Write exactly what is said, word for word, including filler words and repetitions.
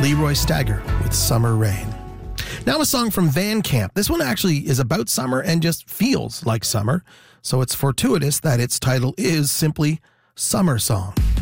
Leroy Stagger with Summer Rain. Now a song from Van Camp. This one actually is about summer and just feels like summer, so it's fortuitous that its title is simply Summer Song.